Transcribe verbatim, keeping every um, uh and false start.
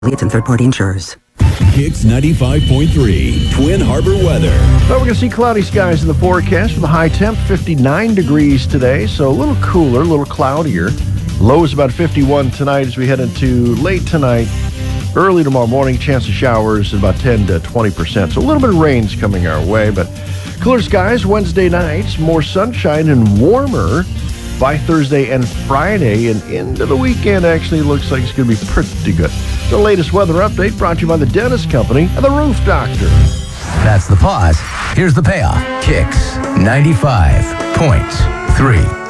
It's and third-party insurers. Kicks ninety-five point three, Twin Harbor weather. Well, we're going to see cloudy skies in the forecast with a high temp, fifty-nine degrees today, so a little cooler, a little cloudier. Low is about fifty-one tonight as we head into late tonight. Early tomorrow morning, chance of showers about ten to twenty percent. So a little bit of rain's coming our way, but cooler skies Wednesday nights, more sunshine and warmer by Thursday and Friday, and into the weekend actually looks like it's going to be pretty good. The latest weather update brought to you by the Dentist Company and the Roof Doctor. That's the pause. Here's the payoff. Kicks ninety-five point three.